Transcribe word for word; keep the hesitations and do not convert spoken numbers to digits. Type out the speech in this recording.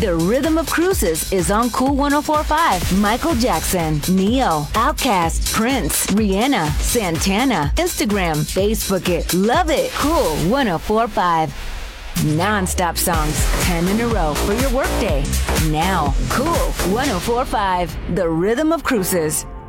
The Rhythm of Cruises is on Cool one oh four point five. Michael Jackson, Neo, Outkast, Prince, Rihanna, Santana. Instagram, Facebook it. Love it. Cool one oh four point five. Non-stop songs, ten in a row for your workday. Now, Cool one oh four point five. The Rhythm of Cruises.